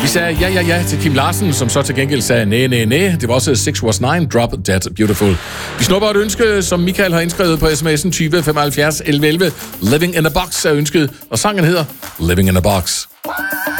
Vi sagde ja til Kim Larsen, som så til gengæld sagde næ. Det var også 619, Drop Dead Beautiful. Vi snupper et ønske, som Michael har indskrevet på sms'en 20 75 11 11. Living in a Box er ønsket, og sangen hedder Living in a Box.